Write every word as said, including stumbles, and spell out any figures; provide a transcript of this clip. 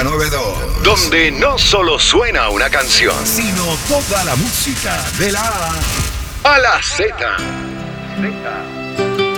noventa y dos. Donde no solo suena una canción, sino toda la música de la A a la Z. Z.